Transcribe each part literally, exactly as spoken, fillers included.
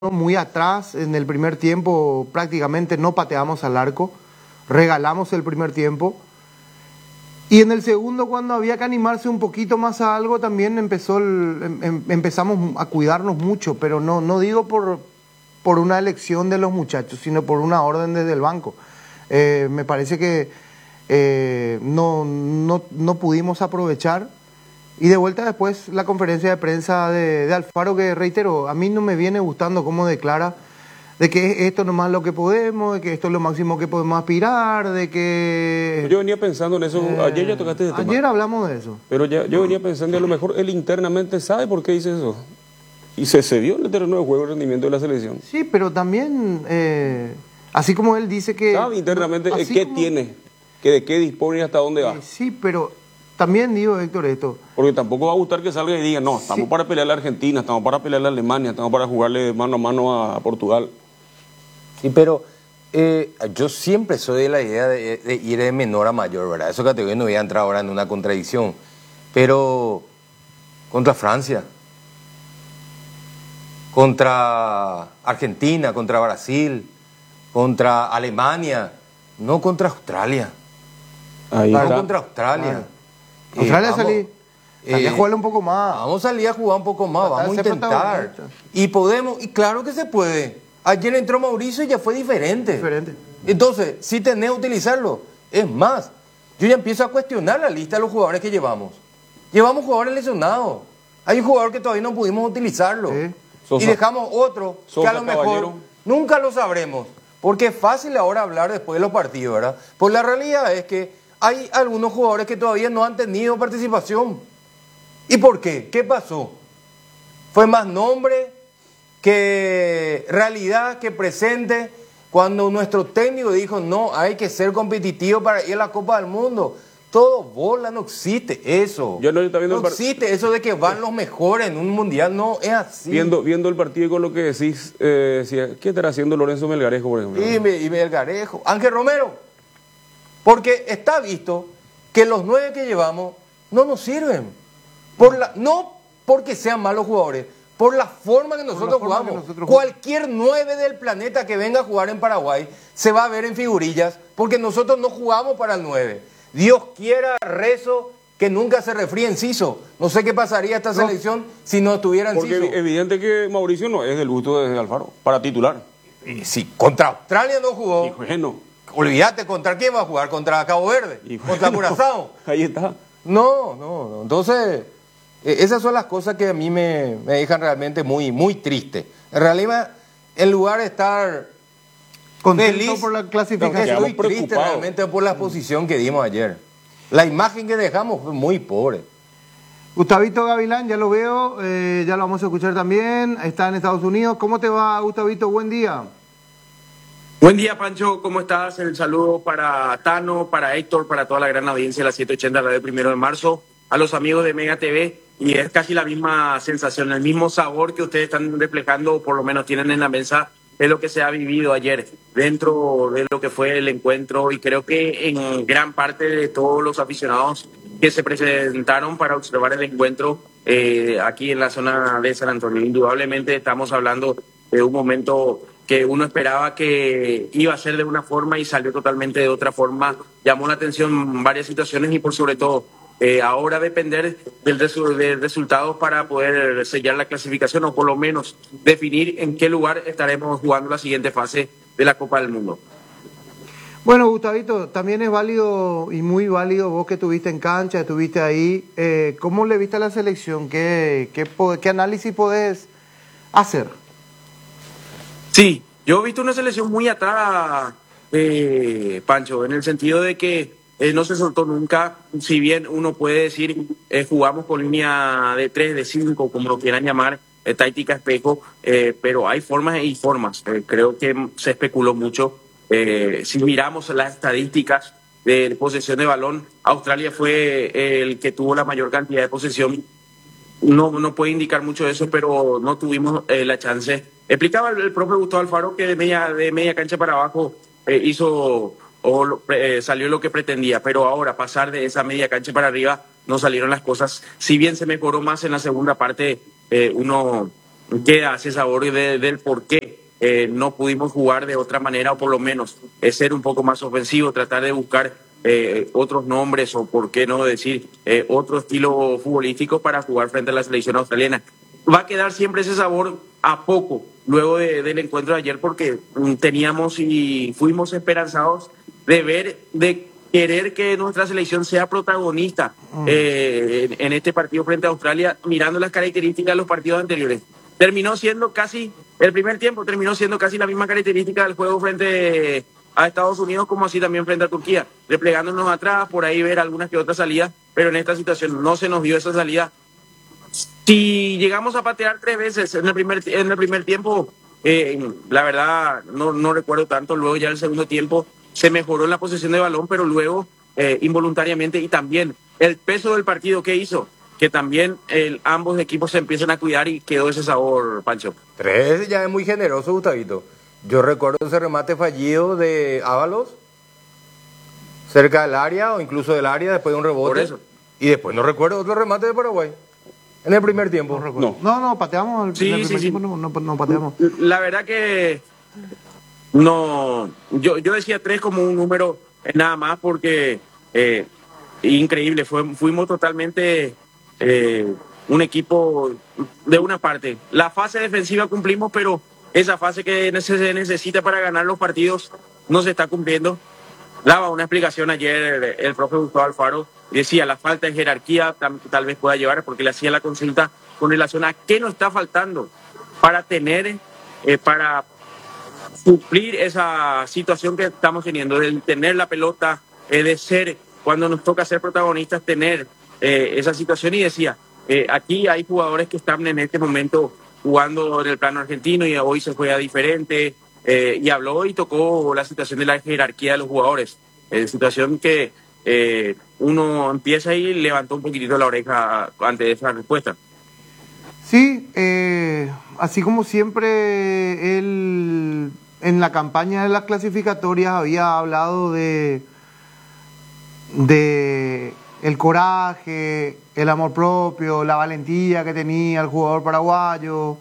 muy atrás. En el primer tiempo prácticamente no pateamos al arco, regalamos el primer tiempo. Y en el segundo, cuando había que animarse un poquito más a algo, también empezó el- em- em- empezamos a cuidarnos mucho, pero no, no digo por, por una elección de los muchachos, sino por una orden desde el banco. Eh, me parece que eh, no, no, no pudimos aprovechar. Y de vuelta después la conferencia de prensa de, de Alfaro, que reitero, a mí no me viene gustando cómo declara de que esto nomás es lo que podemos, de que esto es lo máximo que podemos aspirar, de que... Yo venía pensando en eso, eh, ayer ya tocaste ese tema. Ayer hablamos de eso. Pero ya, yo venía pensando, a lo mejor él internamente sabe por qué dice eso. Y se cedió en el terreno de juego el rendimiento de la selección. Sí, pero también, eh, así como él dice que... Sabe internamente eh, así qué como- tiene, que de qué dispone y hasta dónde va. eh, sí, pero también digo, Héctor, esto... Porque tampoco va a gustar que salga y diga, no, estamos Sí. para pelear a la Argentina, estamos para pelear a la Alemania, estamos para jugarle mano a mano a, a Portugal. Sí, pero eh, yo siempre soy de la idea de, de ir de menor a mayor, ¿verdad? Eso que te digo, no voy a entrar ahora en una contradicción. Pero contra Francia, contra Argentina, contra Brasil, contra Alemania, no contra Australia. Ahí No está. contra Australia. Claro. Eh, Australia vamos, salí, salí a eh, jugarle un poco más. Vamos a salir a jugar un poco más, Tratar de vamos a ser intentar. protagonista. Y podemos, y claro que se puede. Ayer entró Mauricio y ya fue diferente. Diferente. Entonces, si tenés que utilizarlo. Es más, yo ya empiezo a cuestionar la lista de los jugadores que llevamos. Llevamos jugadores lesionados. Hay un jugador que todavía no pudimos utilizarlo. Sí. Sosa. Y dejamos otro que Sosa, a lo mejor Caballero. nunca lo sabremos. Porque es fácil ahora hablar después de los partidos, ¿verdad? Pues la realidad es que hay algunos jugadores que todavía no han tenido participación. ¿Y por qué? ¿Qué pasó? Fue más nombre que realidad, que presente, cuando nuestro técnico dijo, no, hay que ser competitivo para ir a la Copa del Mundo. Todo bola, no existe eso. Yo no, está viendo no el par- existe eso de que van los mejores en un mundial, no es así. Viendo, viendo el partido y con lo que decís, eh, decía, ¿qué estará haciendo Lorenzo Melgarejo, por ejemplo? Y, me- y Melgarejo, Ángel Romero. Porque está visto que los nueve que llevamos no nos sirven. Por la, no porque sean malos jugadores, por la forma que nosotros forma que jugamos. nosotros Cualquier nueve del planeta que venga a jugar en Paraguay se va a ver en figurillas porque nosotros no jugamos para el nueve. Dios quiera, rezo, que nunca se refríe Enciso. No sé qué pasaría esta selección si no estuviera Porque Enciso. es evidente que Mauricio no es del gusto de Alfaro, para titular. Y si contra Australia no jugó, Y bueno, olvídate, ¿contra quién va a jugar? ¿Contra Cabo Verde? y ¿Contra bueno, Curazao? Ahí está. No, no, no. Entonces, eh, esas son las cosas que a mí me, me dejan realmente muy, muy triste. En realidad, en lugar de estar Contento feliz, por la No, clasificación. quedamos estoy triste preocupados. realmente por la posición que dimos ayer. La imagen que dejamos fue muy pobre. Gustavito Gavilán, ya lo veo, eh, ya lo vamos a escuchar también, está en Estados Unidos. ¿Cómo te va, Gustavito? Buen día. Buen día, Pancho, ¿cómo estás? El saludo para Tano, para Héctor, para toda la gran audiencia de la setecientos ochenta Radio Primero de Marzo, a los amigos de Mega T V, y es casi la misma sensación, el mismo sabor que ustedes están reflejando, o por lo menos tienen en la mesa, de lo que se ha vivido ayer dentro de lo que fue el encuentro, y creo que en gran parte de todos los aficionados que se presentaron para observar el encuentro eh, aquí en la zona de San Antonio. Indudablemente estamos hablando de un momento que uno esperaba que iba a ser de una forma y salió totalmente de otra forma. Llamó la atención varias situaciones y por sobre todo eh, ahora depender del, resu del resultado para poder sellar la clasificación o por lo menos definir en qué lugar estaremos jugando la siguiente fase de la Copa del Mundo. Bueno, Gustavito, también es válido y muy válido vos que estuviste en cancha, estuviste ahí. Eh, ¿Cómo le viste a la selección? ¿Qué, qué, po- qué análisis podés hacer? Sí, yo he visto una selección muy atrás, eh, Pancho, en el sentido de que eh, no se soltó nunca, si bien uno puede decir, eh, jugamos con línea de tres, de cinco, como lo quieran llamar, eh, táctica espejo, eh, pero hay formas y formas. Eh, creo que se especuló mucho. Eh, si miramos las estadísticas de posesión de balón, Australia fue el que tuvo la mayor cantidad de posesión. No, no puede indicar mucho de eso, pero no tuvimos eh, la chance. Explicaba el, el propio Gustavo Alfaro que de media, de media cancha para abajo eh, hizo o lo- eh, salió lo que pretendía, pero ahora pasar de esa media cancha para arriba no salieron las cosas. Si bien se mejoró más en la segunda parte, eh, uno queda ese sabor de, del por qué eh, no pudimos jugar de otra manera, o por lo menos eh, ser un poco más ofensivo, tratar de buscar eh, otros nombres, o por qué no decir eh, otro estilo futbolístico para jugar frente a la selección australiana. Va a quedar siempre ese sabor a poco luego de, del encuentro de ayer, porque mm, teníamos y fuimos esperanzados de ver, de querer que nuestra selección sea protagonista eh, en, en este partido frente a Australia, mirando las características de los partidos anteriores. Terminó siendo casi, el primer tiempo terminó siendo casi la misma característica del juego frente a Estados Unidos, como así también frente a Turquía, replegándonos atrás, por ahí ver algunas que otras salidas, pero en esta situación no se nos dio esa salida. Si llegamos a patear tres veces en el primer, en el primer tiempo, eh, la verdad no, no recuerdo tanto. Luego ya en el segundo tiempo se mejoró en la posesión de balón, pero luego eh, involuntariamente, y también el peso del partido que hizo, que también el, ambos equipos se empiezan a cuidar y quedó ese sabor, Pancho. Tres ya es muy generoso, Gustavito. Yo recuerdo ese remate fallido de Ábalos cerca del área o incluso del área después de un rebote. Por eso. Y después no recuerdo otro remate de Paraguay. En el primer tiempo. No, no, no, no pateamos. El, Sí, en el sí, primer sí. tiempo no, no, no pateamos. La verdad que no, yo, yo decía tres como un número eh, nada más porque eh, increíble, fue, fuimos totalmente eh, un equipo de una parte. La fase defensiva cumplimos, pero esa fase que se necesita para ganar los partidos no se está cumpliendo. Daba una explicación ayer el, el profe Gustavo Alfaro, decía la falta de jerarquía tal, tal vez pueda llevar, porque le hacía la consulta con relación a qué nos está faltando para tener, eh, para suplir esa situación que estamos teniendo, de tener la pelota, eh, de ser, cuando nos toca ser protagonistas, tener eh, esa situación. Y decía, eh, aquí hay jugadores que están en este momento jugando en el plano argentino y hoy se juega diferente. Eh, y habló y tocó la situación de la jerarquía de los jugadores, eh, situación que eh, uno empieza y levantó un poquitito la oreja ante esa respuesta. Sí, eh, así como siempre él en la campaña de las clasificatorias había hablado de, de el coraje, el amor propio, la valentía que tenía el jugador paraguayo.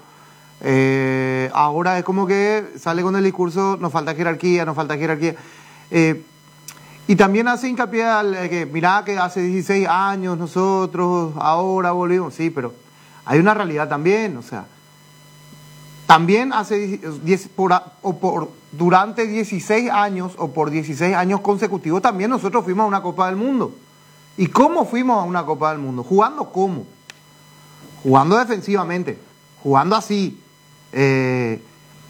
Eh, ahora es como que sale con el discurso, nos falta jerarquía, nos falta jerarquía. Eh, y también hace hincapié al que, mirá que hace dieciséis años nosotros, ahora volvimos. Sí, pero hay una realidad también, o sea, también hace diez, por, o por, durante dieciséis años o por dieciséis años consecutivos también nosotros fuimos a una Copa del Mundo. ¿Y cómo fuimos a una Copa del Mundo? ¿Jugando cómo? Jugando defensivamente, jugando así. Eh,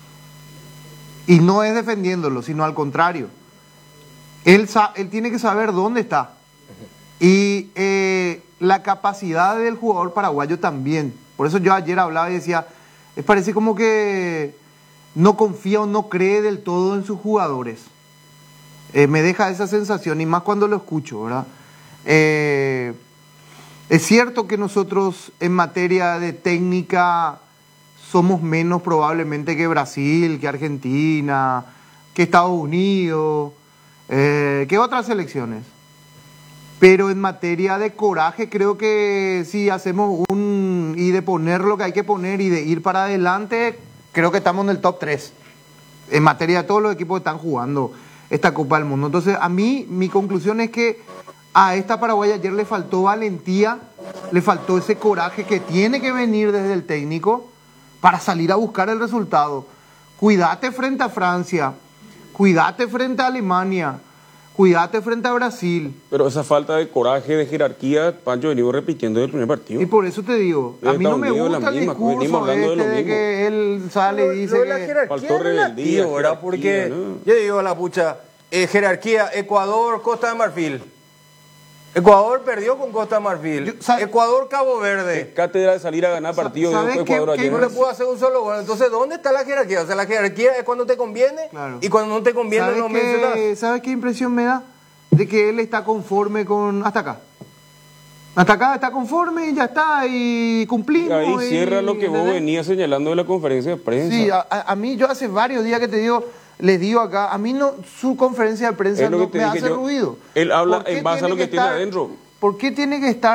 y no es defendiéndolo, sino al contrario. Él, él tiene que saber dónde está. Y eh, la capacidad del jugador paraguayo también. Por eso yo ayer hablaba y decía, es parece como que no confía o no cree del todo en sus jugadores. Eh, me deja esa sensación, y más cuando lo escucho, ¿verdad? Eh, es cierto que nosotros en materia de técnica somos menos probablemente que Brasil, que Argentina, que Estados Unidos, eh, que otras selecciones. Pero en materia de coraje creo que si hacemos un... y de poner lo que hay que poner y de ir para adelante, creo que estamos en el top tres. En materia de todos los equipos que están jugando esta Copa del Mundo. Entonces, a mí, mi conclusión es que a esta Paraguay ayer le faltó valentía, le faltó ese coraje que tiene que venir desde el técnico para salir a buscar el resultado. Cuídate frente a Francia, cuídate frente a Alemania, cuídate frente a Brasil. Pero esa falta de coraje, de jerarquía, Pancho, venimos repitiendo desde el primer partido. Y por eso te digo, a mí no me gusta el discurso este de que él sale y dice lo de la que... jerarquía faltó rebeldía, relativo, ¿verdad? Porque jerarquía, ¿no? yo digo a la pucha, eh, jerarquía, Ecuador, Costa de Marfil. Ecuador perdió con Costa de Marfil. Yo, ¿sabe? Ecuador, Cabo Verde. Cátedra de salir a ganar partidos ¿sabes de qué- Ecuador qué ayer. No le puedo hacer un solo gol. Entonces, ¿dónde está la jerarquía? O sea, la jerarquía es cuando te conviene, Claro. y cuando no te conviene ¿Sabes no mencionas. qué, ¿Sabes qué impresión me da? De que él está conforme con... hasta acá. Hasta acá está conforme y ya está, y cumplimos. Ahí y- cierra lo que vos ¿entendés? venías señalando de la conferencia de prensa. Sí, a, a- a mí yo hace varios días que te digo, les digo acá, a mí no, su conferencia de prensa Es lo no que te me dije hace yo. ruido. Él habla ¿Por qué en base a lo que tiene estar- adentro. ¿Por qué tiene que estar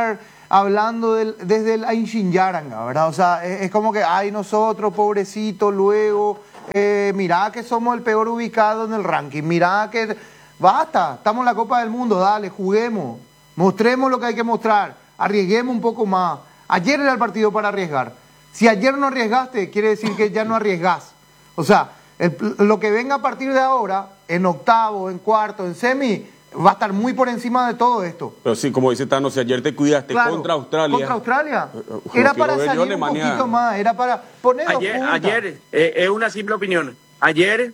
hablando del, desde el Ainshinjaranga, ¿verdad? O sea, es, es como que, ay, nosotros, pobrecito, luego, eh, mirá que somos el peor ubicado en el ranking, mirá que, basta, estamos en la Copa del Mundo, dale, juguemos, mostremos lo que hay que mostrar, arriesguemos un poco más. Ayer era el partido para arriesgar. Si ayer no arriesgaste, quiere decir que ya no arriesgás. O sea, el, lo que venga a partir de ahora, en octavo, en cuarto, en semi, va a estar muy por encima de todo esto. Pero sí, como dice Tano, si ayer te cuidaste Claro, contra Australia. Contra Australia. Uh, Era quiero para ver yo salir un Alemania. poquito más, era para poner dos Ayer, puntas. ayer eh, es una simple opinión. Ayer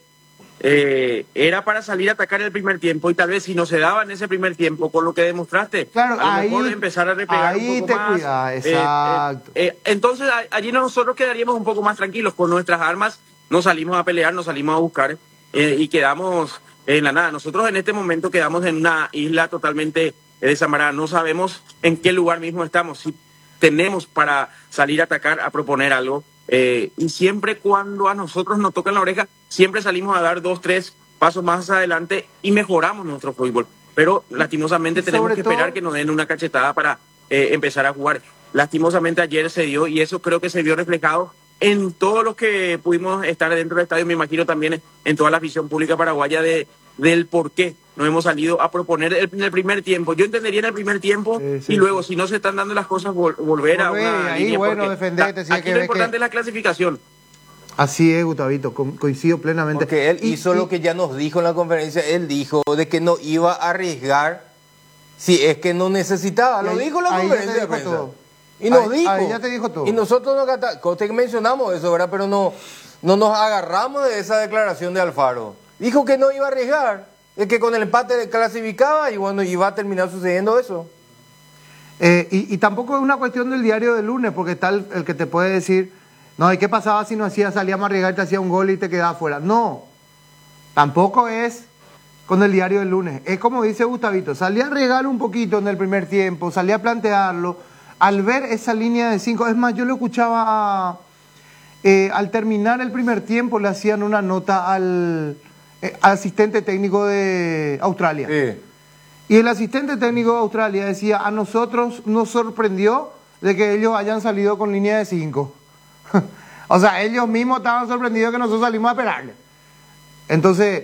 eh, era para salir a atacar el primer tiempo y tal vez si no se daba en ese primer tiempo con lo que demostraste, Claro, a lo ahí- mejor empezar a replegar ahí un poco te más. cuidas, Eh, eh, exacto. eh, entonces a- allí nosotros quedaríamos un poco más tranquilos con nuestras armas, no salimos a pelear, no salimos a buscar eh, y quedamos en la nada. Nosotros en este momento quedamos en una isla totalmente eh, desamparada, no sabemos en qué lugar mismo estamos, si tenemos para salir a atacar, a proponer algo. Eh, y siempre cuando a nosotros nos tocan la oreja, siempre salimos a dar dos, tres pasos más adelante y mejoramos nuestro fútbol. Pero lastimosamente Y tenemos sobre que esperar todo- que nos den una cachetada para eh, empezar a jugar. Lastimosamente ayer se dio y eso creo que se vio reflejado en todos los que pudimos estar dentro del estadio, me imagino también en toda la afición pública paraguaya de, del por qué nos hemos salido a proponer el- en el primer tiempo. Yo entendería en el primer tiempo Sí, sí, y luego, sí. si no se están dando las cosas, vol- volver a Volver, una ahí, línea. bueno, porque defenderte, la- si hay aquí que lo ver importante que- es la clasificación. Así es, Gustavito, co- coincido plenamente. Porque él Y- hizo y- lo que ya nos dijo en la conferencia, él dijo de que no iba a arriesgar si es que no necesitaba, Y lo ahí- dijo en la ahí ya te conferencia de dijo prensa. todo. Y nos Ahí- dijo. ahí ya te dijo todo. Y nosotros no cata- conste que mencionamos eso, ¿verdad? Pero no, no nos agarramos de esa declaración de Alfaro. Dijo que no iba a arriesgar, es que con el empate clasificaba y bueno, iba a terminar sucediendo eso. Eh, y, y tampoco es una cuestión del diario del lunes, porque está el, el que te puede decir, no, ¿y qué pasaba si no hacía, salíamos a arriesgar, te hacía un gol y te quedaba fuera? No, tampoco es con el diario del lunes. Es como dice Gustavito, salí a arriesgar un poquito en el primer tiempo, salí a plantearlo, al ver esa línea de cinco, es más, yo lo escuchaba a, eh, al terminar el primer tiempo, le hacían una nota al eh, asistente técnico de Australia. Sí. Y el asistente técnico de Australia decía, a nosotros nos sorprendió de que ellos hayan salido con línea de cinco. O sea, ellos mismos estaban sorprendidos que nosotros salimos a pegarle. Entonces,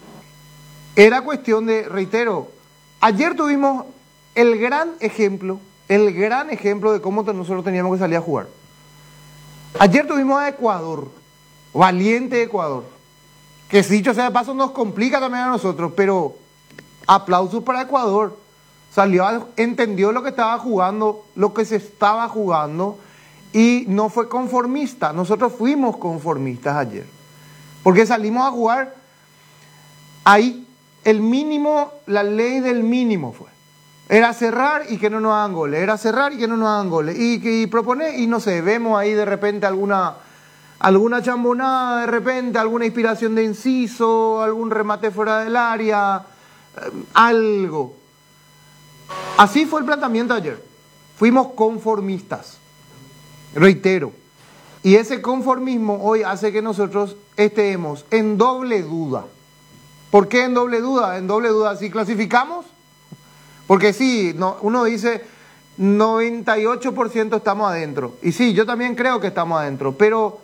era cuestión de, reitero, ayer tuvimos el gran ejemplo, el gran ejemplo de cómo nosotros teníamos que salir a jugar. Ayer tuvimos a Ecuador, valiente Ecuador, que dicho sea de paso nos complica también a nosotros, pero aplausos para Ecuador. Salió, a- entendió lo que estaba jugando, lo que se estaba jugando y no fue conformista. Nosotros fuimos conformistas ayer, porque salimos a jugar ahí. El mínimo, la ley del mínimo fue. Era cerrar y que no nos hagan goles, era cerrar y que no nos hagan goles. Y, que- y proponer, y no sé, vemos ahí de repente alguna, alguna chambonada, de repente alguna inspiración de inciso, algún remate fuera del área, eh, algo. Así fue el planteamiento ayer. Fuimos conformistas, reitero. Y ese conformismo hoy hace que nosotros estemos en doble duda. ¿Por qué en doble duda? En doble duda si clasificamos, porque sí, no, uno dice noventa y ocho por ciento estamos adentro. Y sí, yo también creo que estamos adentro, pero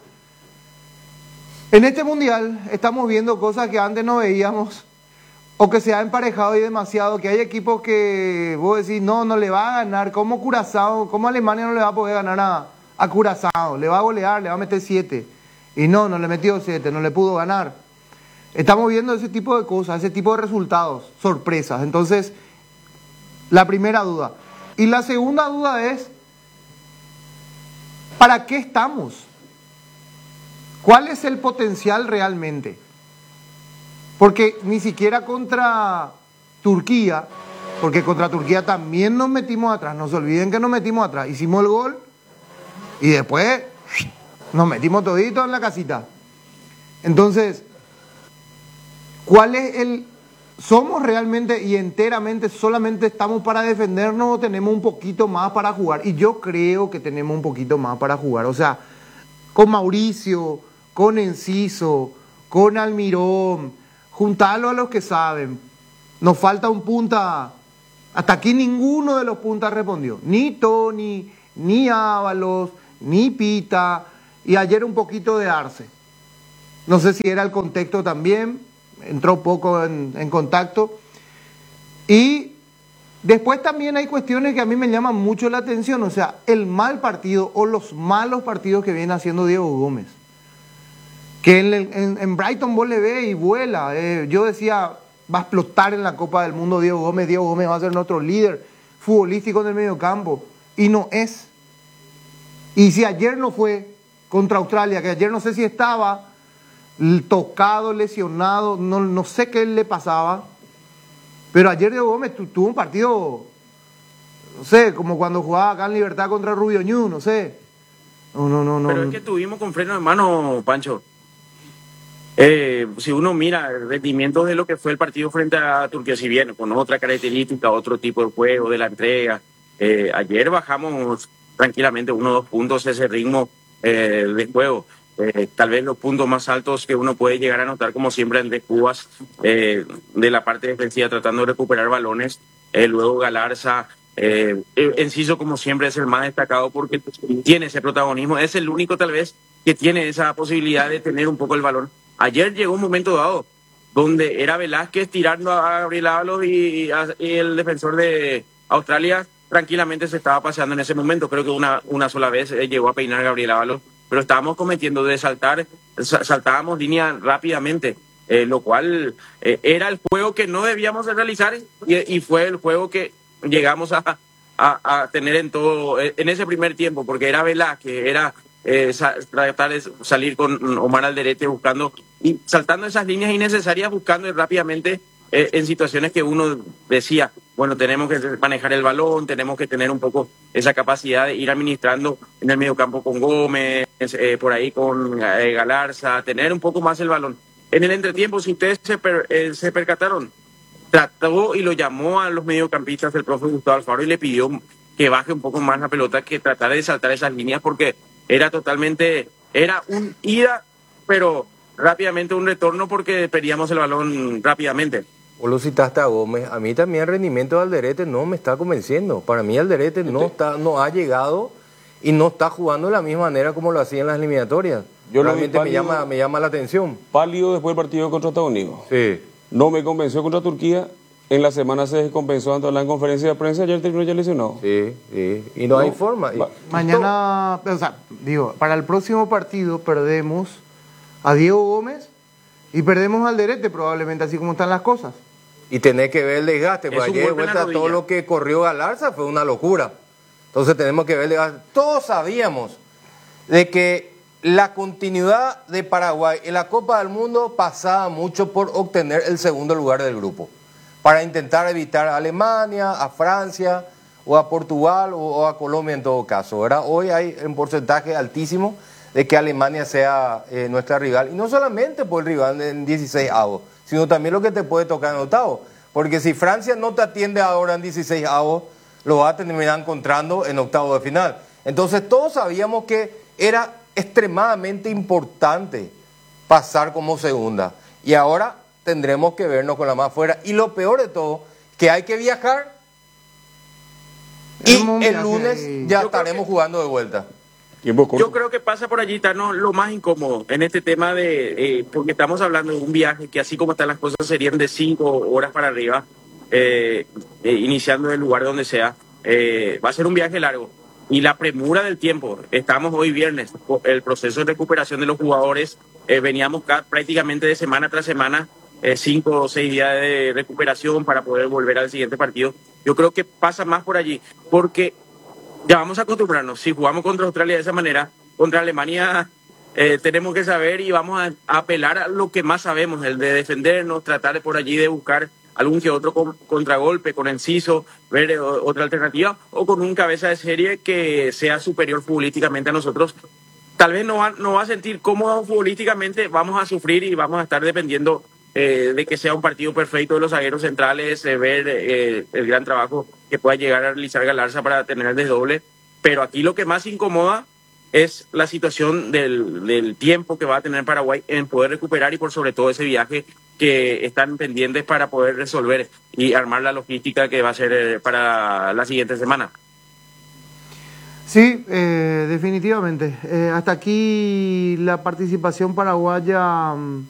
en este mundial estamos viendo cosas que antes no veíamos o que se ha emparejado y demasiado, que hay equipos que vos decís, no, no le va a ganar, como Curazao, como Alemania no le va a poder ganar a, a Curazao, le va a golear, le va a meter siete. Y no, no le metió siete, no le pudo ganar. Estamos viendo ese tipo de cosas, ese tipo de resultados, sorpresas. Entonces, la primera duda. Y la segunda duda es, ¿para qué estamos? ¿Cuál es el potencial realmente? Porque ni siquiera contra Turquía, porque contra Turquía también nos metimos atrás, no se olviden que nos metimos atrás, hicimos el gol y después nos metimos toditos en la casita. Entonces, ¿cuál es el... ¿Somos realmente y enteramente solamente estamos para defendernos o tenemos un poquito más para jugar? Y yo creo que tenemos un poquito más para jugar. O sea, con Mauricio, con Enciso, con Almirón, juntarlo a los que saben. Nos falta un punta Hasta aquí ninguno de los puntas respondió. Ni Tony, ni Ábalos, ni Pita, y ayer un poquito de Arce. No sé si era el contexto también, entró poco en, en contacto. Y después también hay cuestiones que a mí me llaman mucho la atención, o sea, el mal partido o los malos partidos que viene haciendo Diego Gómez. Que en, en, en Brighton vos le ves y vuela. Eh, yo decía, va a explotar en la Copa del Mundo Diego Gómez, Diego Gómez va a ser nuestro líder futbolístico en el mediocampo. Y no es. Y si ayer no fue contra Australia, que ayer no sé si estaba tocado, lesionado, no, no sé qué le pasaba, pero ayer Diego Gómez tu, tuvo un partido, no sé, como cuando jugaba acá en Libertad contra Rubio Ñu, no sé. No, no, no, no. Pero es que tuvimos con freno de mano, Pancho. Eh, si uno mira el rendimiento de lo que fue el partido frente a Turquía, si bien con otra característica, otro tipo de juego, de la entrega, eh, ayer bajamos tranquilamente uno o dos puntos ese ritmo eh, de juego. Eh, tal vez los puntos más altos que uno puede llegar a notar, como siempre, en de Cubas, eh, de la parte defensiva, tratando de recuperar balones. Eh, luego Galarza, eh, Enciso, como siempre, es el más destacado porque tiene ese protagonismo. Es el único, tal vez, que tiene esa posibilidad de tener un poco el balón. Ayer llegó un momento dado donde era Velázquez tirando a Gabriel Ábalos y, y el defensor de Australia tranquilamente se estaba paseando en ese momento. Creo que una, una sola vez eh, llegó a peinar a Gabriel Ábalos, pero estábamos cometiendo de saltar, saltábamos línea rápidamente, eh, lo cual eh, era el juego que no debíamos de realizar y, y fue el juego que llegamos a, a, a tener en todo, en ese primer tiempo, porque era Velázquez, era eh, tratar de salir con Omar Alderete buscando y saltando esas líneas innecesarias, buscando rápidamente eh, en situaciones que uno decía, bueno, tenemos que manejar el balón, tenemos que tener un poco esa capacidad de ir administrando en el mediocampo con Gómez, eh, por ahí con eh, Galarza, tener un poco más el balón. En el entretiempo, si ustedes se, per, eh, se percataron, trató y lo llamó a los mediocampistas el profe Gustavo Alfaro y le pidió que baje un poco más la pelota, que tratara de saltar esas líneas, porque era totalmente, era un ida, pero rápidamente un retorno porque perdíamos el balón rápidamente. Vos lo citaste a Gómez. A mí también el rendimiento de Alderete no me está convenciendo. Para mí Alderete no está, no ha llegado y no está jugando de la misma manera como lo hacía en las eliminatorias. Yo Realmente pálido, me llama, me llama la atención. Pálido después del partido contra Estados Unidos. Sí. No me convenció contra Turquía. En la semana se descompensó ante la conferencia de prensa. Ayer terminó ya lesionado. Sí, sí. Y no, no hay forma. Y, mañana, o sea, digo, para el próximo partido perdemos a Diego Gómez y perdemos a Alderete probablemente, así como están las cosas. Y tenés que ver el desgaste, porque ayer de vuelta todo lo que corrió Galarza fue una locura. Entonces tenemos que ver el desgaste. Todos sabíamos de que la continuidad de Paraguay en la Copa del Mundo pasaba mucho por obtener el segundo lugar del grupo, para intentar evitar a Alemania, a Francia, o a Portugal, o, o a Colombia en todo caso, ¿verdad? Hoy hay un porcentaje altísimo de que Alemania sea eh, nuestra rival, y no solamente por el rival en dieciséis avos, sino también lo que te puede tocar en octavo, porque si Francia no te atiende ahora en dieciséis avos, lo va a terminar encontrando en octavo de final. Entonces todos sabíamos que era extremadamente importante pasar como segunda, y ahora tendremos que vernos con la más fuera, y lo peor de todo, que hay que viajar, y el lunes ya estaremos que... jugando de vuelta. Yo creo que pasa por allí, Tano, lo más incómodo en este tema de, eh, porque estamos hablando de un viaje que así como están las cosas serían de cinco horas para arriba, eh, eh, iniciando en el lugar donde sea, eh, va a ser un viaje largo. Y la premura del tiempo, estamos hoy viernes, el proceso de recuperación de los jugadores, eh, veníamos prácticamente de semana tras semana, eh, cinco o seis días de recuperación para poder volver al siguiente partido. Yo creo que pasa más por allí, porque ya vamos a acostumbrarnos. Si jugamos contra Australia de esa manera, contra Alemania eh, tenemos que saber y vamos a, a apelar a lo que más sabemos, el de defendernos, tratar de por allí de buscar algún que otro con, contragolpe, con Enciso, ver eh, otra alternativa, o con un cabeza de serie que sea superior futbolísticamente a nosotros. Tal vez no va, no va a sentir cómodo futbolísticamente, vamos a sufrir y vamos a estar dependiendo eh, de que sea un partido perfecto de los zagueros centrales, eh, ver eh, el gran trabajo que pueda llegar a realizar Galarza para tener el desdoble. Pero aquí lo que más incomoda es la situación del, del tiempo que va a tener Paraguay en poder recuperar y por sobre todo ese viaje que están pendientes para poder resolver y armar la logística que va a ser eh, para la siguiente semana. Sí, eh, definitivamente. Eh, hasta aquí la participación paraguaya mm,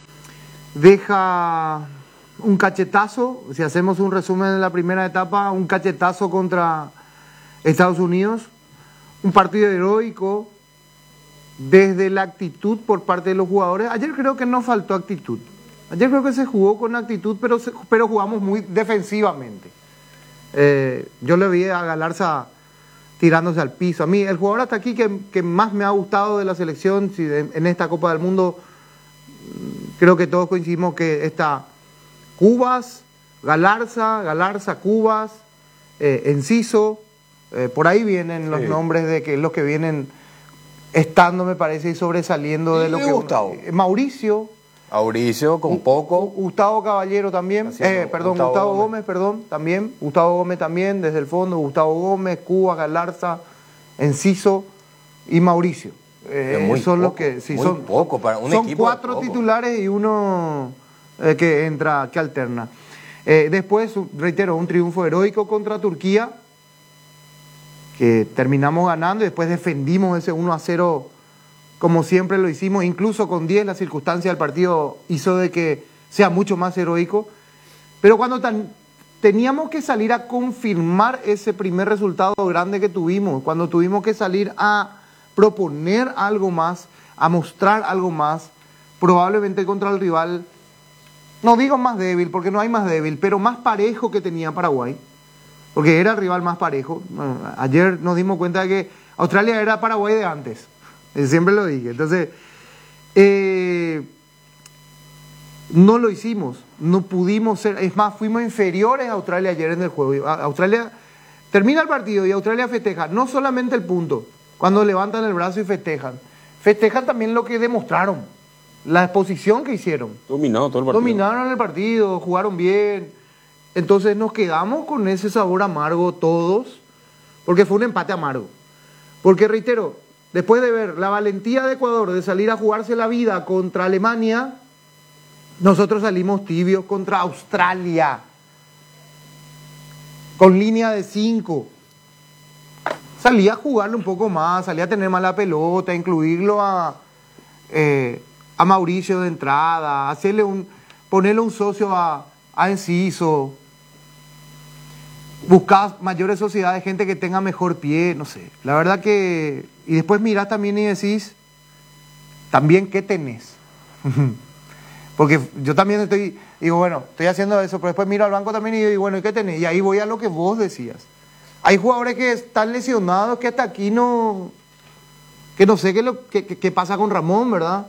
deja un cachetazo, si hacemos un resumen de la primera etapa, un cachetazo contra Estados Unidos, un partido heroico desde la actitud por parte de los jugadores. Ayer creo que no faltó actitud. Ayer creo que se jugó con actitud, pero, se, pero jugamos muy defensivamente. Eh, yo le vi a Galarza tirándose al piso. A mí, el jugador hasta aquí que, que más me ha gustado de la selección si de, en esta Copa del Mundo, creo que todos coincidimos que está Cubas, Galarza, Galarza, Cubas, eh, Enciso, eh, por ahí vienen los sí. nombres de que los que vienen estando, me parece, y sobresaliendo de lo que... Gustavo. Eh, Mauricio. Mauricio, con poco. Gustavo Caballero también, eh, perdón, Gustavo, Gustavo Gómez. Gómez, perdón, también. Gustavo Gómez también, desde el fondo. Gustavo Gómez, Cuba, Galarza, Enciso y Mauricio. Eh, muy son poco, los que... Sí, muy son, poco para un son equipo cuatro titulares y uno eh, que entra, que alterna. Eh, después, reitero, un triunfo heroico contra Turquía, que terminamos ganando y después defendimos ese uno a cero como siempre lo hicimos, incluso con diez la circunstancia del partido hizo de que sea mucho más heroico, pero cuando tan, teníamos que salir a confirmar ese primer resultado grande que tuvimos, cuando tuvimos que salir a proponer algo más, a mostrar algo más, probablemente contra el rival, no digo más débil, porque no hay más débil, pero más parejo que tenía Paraguay, porque era el rival más parejo. Bueno, ayer nos dimos cuenta de que Australia era Paraguay de antes. Siempre lo dije. Entonces, eh, no lo hicimos. No pudimos ser. Es más, fuimos inferiores a Australia ayer en el juego. Australia termina el partido y Australia festeja. No solamente el punto, cuando levantan el brazo y festejan. Festejan también lo que demostraron. La exposición que hicieron. Dominado todo el partido. Dominaron el partido, jugaron bien. Entonces nos quedamos con ese sabor amargo todos. Porque fue un empate amargo. Porque reitero, después de ver la valentía de Ecuador de salir a jugarse la vida contra Alemania, nosotros salimos tibios contra Australia, con línea de cinco. Salí a jugarle un poco más, salí a tener más la pelota, incluirlo a, eh, a Mauricio de entrada, hacerle un, ponerle un socio a, a Enciso, buscar mayores sociedades, gente que tenga mejor pie, no sé. La verdad que... Y después mirás también y decís, también, ¿qué tenés? Porque yo también estoy, digo, bueno, estoy haciendo eso, pero después miro al banco también y digo, bueno, ¿y qué tenés? Y ahí voy a lo que vos decías. Hay jugadores que están lesionados, que hasta aquí no... Que no sé qué, lo, qué, qué pasa con Ramón, ¿verdad?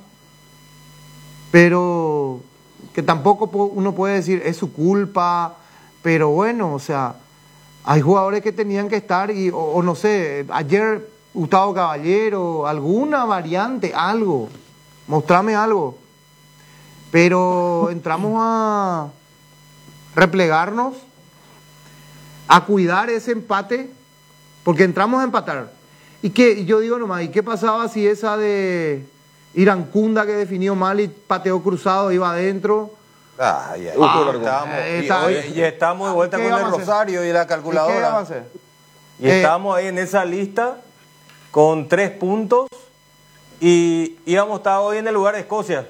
Pero que tampoco uno puede decir, es su culpa, pero bueno, o sea... Hay jugadores que tenían que estar, y, o, o no sé, ayer Gustavo Caballero, alguna variante, algo, mostrame algo. Pero entramos a replegarnos, a cuidar ese empate, porque entramos a empatar. Y que yo digo nomás, ¿y qué pasaba si esa de Irancunda que definió mal y pateó cruzado iba adentro? Ah, ya, ah, estamos, eh, y, está, hoy, y estamos de vuelta con el Rosario y la calculadora. ¿Y qué vamos a hacer? Y eh, estamos ahí en esa lista con tres puntos y íbamos a estar hoy en el lugar de Escocia.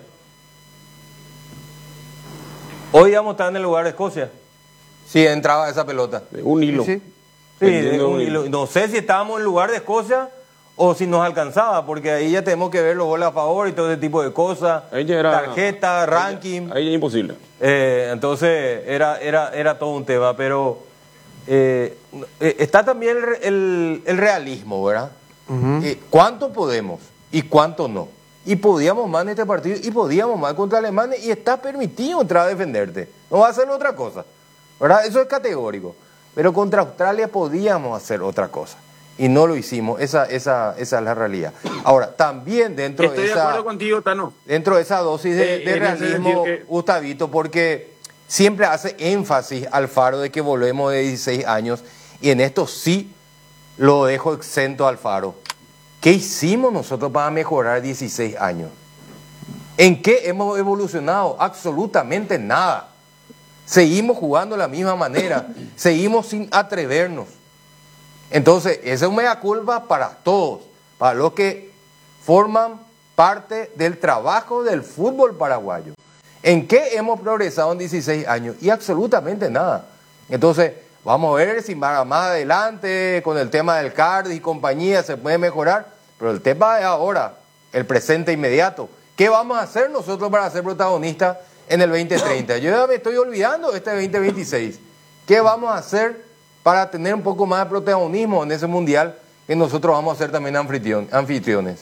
Hoy íbamos a estar en el lugar de Escocia. Si entraba esa pelota. Un hilo. Sí, sí de un hilo. No sé si estábamos en el lugar de Escocia o si nos alcanzaba, porque ahí ya tenemos que ver los goles a favor y todo ese tipo de cosas. Era, tarjeta, ranking. Ahí es imposible. Eh, entonces era, era, era todo un tema, pero eh, está también el, el, el realismo, ¿verdad? Uh-huh. eh, ¿Cuánto podemos y cuánto no? Y podíamos más en este partido y podíamos más contra Alemania y está permitido entrar a defenderte. No va a hacer otra cosa, ¿verdad? Eso es categórico. Pero contra Australia podíamos hacer otra cosa. Y no lo hicimos, esa, esa, esa es la realidad. Ahora, también dentro Estoy de esa... de acuerdo contigo, Tano. Dentro de esa dosis de, Eh, de en ese realismo, sentido que- Gustavito, porque siempre hace énfasis Alfaro de que volvemos de dieciséis años, y en esto sí lo dejo exento a Alfaro. ¿Qué hicimos nosotros para mejorar dieciséis años? ¿En qué hemos evolucionado? Absolutamente nada. Seguimos jugando de la misma manera, seguimos sin atrevernos. Entonces, esa es una mea culpa para todos, para los que forman parte del trabajo del fútbol paraguayo. ¿En qué hemos progresado en dieciséis años? Y absolutamente nada. Entonces, vamos a ver si más, más adelante con el tema del C A R D y compañía se puede mejorar, pero el tema es ahora, el presente inmediato. ¿Qué vamos a hacer nosotros para ser protagonistas en el veinte treinta? Yo ya me estoy olvidando de este veinte veintiséis. ¿Qué vamos a hacer para tener un poco más de protagonismo en ese mundial que nosotros vamos a ser también anfitrión, anfitriones?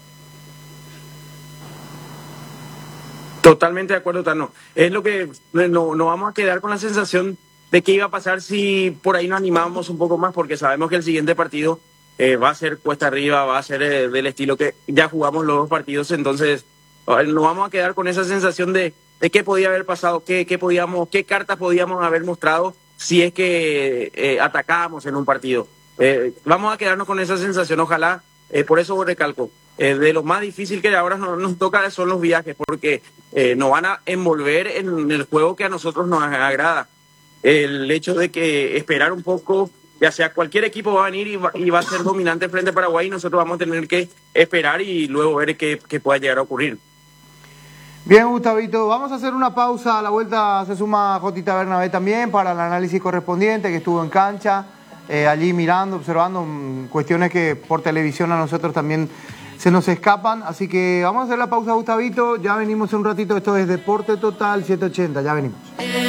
Totalmente de acuerdo, Tano. Es lo que no, no vamos a quedar con la sensación de qué iba a pasar si por ahí nos animábamos un poco más, porque sabemos que el siguiente partido eh, va a ser cuesta arriba, va a ser eh, del estilo que ya jugamos los dos partidos, entonces nos vamos a quedar con esa sensación de, de qué podía haber pasado, qué, qué, podíamos, qué cartas podíamos haber mostrado si es que eh, atacábamos en un partido. Eh, vamos a quedarnos con esa sensación, ojalá, eh, por eso recalco, eh, de lo más difícil que ahora nos, nos toca son los viajes, porque eh, nos van a envolver en el juego que a nosotros nos agrada. El hecho de que esperar un poco, ya sea cualquier equipo va a venir y va, y va a ser dominante frente a Paraguay, y nosotros vamos a tener que esperar y luego ver qué, qué pueda llegar a ocurrir. Bien, Gustavito, vamos a hacer una pausa. A la vuelta se suma Jotita Bernabé también para el análisis correspondiente, que estuvo en cancha, eh, allí mirando, observando um, cuestiones que por televisión a nosotros también se nos escapan. Así que vamos a hacer la pausa, Gustavito. Ya venimos en un ratito. Esto es Deporte Total setecientos ochenta. Ya venimos.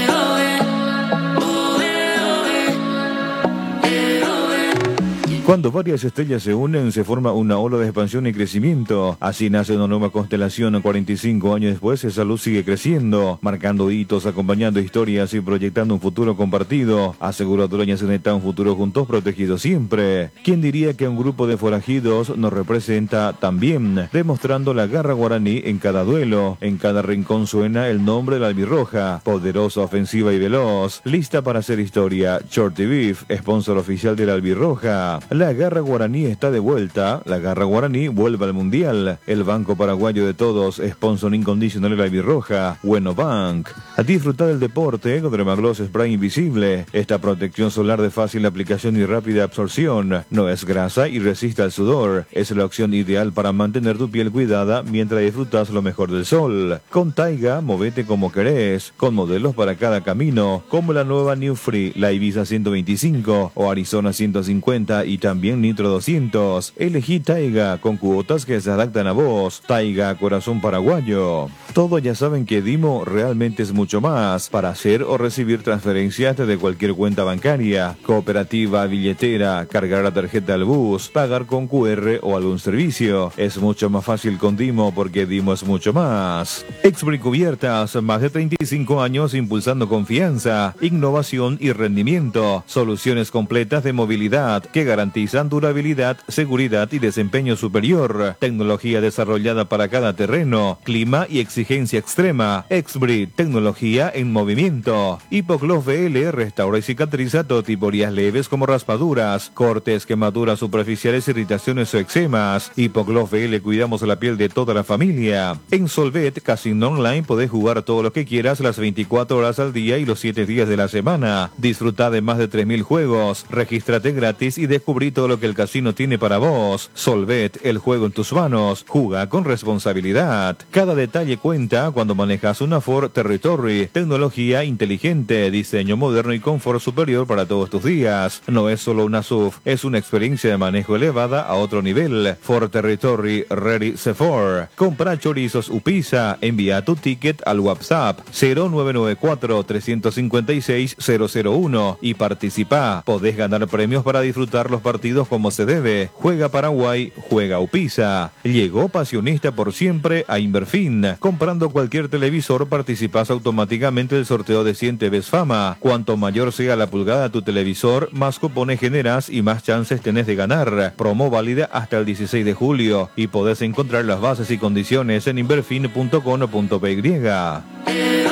Cuando varias estrellas se unen, se forma una ola de expansión y crecimiento. Así nace una nueva constelación. cuarenta y cinco años después, esa luz sigue creciendo, marcando hitos, acompañando historias y proyectando un futuro compartido. Aseguradora Ceneta, un futuro juntos, protegidos siempre. ¿Quién diría que un grupo de forajidos nos representa también? Demostrando la garra guaraní en cada duelo. En cada rincón suena el nombre de la albirroja. Poderosa, ofensiva y veloz. Lista para hacer historia. Shorty Beef, sponsor oficial de la albirroja. La garra guaraní está de vuelta. La garra guaraní vuelve al mundial. El banco paraguayo de todos, sponsor incondicional de la albirroja. Bueno Bank. A disfrutar del deporte con Dermagloss Spray Invisible. Esta protección solar de fácil aplicación y rápida absorción. No es grasa y resiste al sudor. Es la opción ideal para mantener tu piel cuidada mientras disfrutas lo mejor del sol. Con Taiga, movete como querés. Con modelos para cada camino. Como la nueva New Free, la Ibiza ciento veinticinco o Arizona ciento cincuenta y también Nitro doscientos. Elegí Taiga con cuotas que se adaptan a vos. Taiga, corazón paraguayo. Todos ya saben que Dimo realmente es mucho más. Para hacer o recibir transferencias desde cualquier cuenta bancaria, cooperativa, billetera, cargar la tarjeta al bus, pagar con Q R o algún servicio. Es mucho más fácil con Dimo porque Dimo es mucho más. Expri Cubiertas, más de treinta y cinco años impulsando confianza, innovación y rendimiento. Soluciones completas de movilidad que garantizan durabilidad, seguridad y desempeño superior. Tecnología desarrollada para cada terreno, clima y exigencia extrema. Expri, tecnología en movimiento. Hipogloss V L restaura y cicatriza todo tipo de heridas leves como raspaduras, cortes, quemaduras superficiales, irritaciones o eczemas. Hipogloss V L, cuidamos la piel de toda la familia. En Solvet Casino Online podés jugar todo lo que quieras las veinticuatro horas al día y los siete días de la semana. Disfruta de más de tres mil juegos. Regístrate gratis y descubrí todo lo que el casino tiene para vos. Solvet, el juego en tus manos. Juga con responsabilidad. Cada detalle cuenta cuando manejas una Ford Territory. Tecnología inteligente, diseño moderno y confort superior para todos tus días. No es solo una S U V, es una experiencia de manejo elevada a otro nivel. Ford Territory Ready C cuatro. Compra chorizos Upisa. Envía tu ticket al WhatsApp cero nueve nueve cuatro, tres cinco seis, cero cero uno y participa. Podés ganar premios para disfrutar los partidos como se debe. Juega Paraguay, juega Upisa. Llegó Pasionista por siempre a Inverfin. Comprando cualquier televisor participas automáticamente del sorteo de cien T Vs Fama. Cuanto mayor sea la pulgada de tu televisor, más cupones generas y más chances tenés de ganar. Promo válida hasta el dieciséis de julio y podés encontrar las bases y condiciones en inverfin punto com punto p y.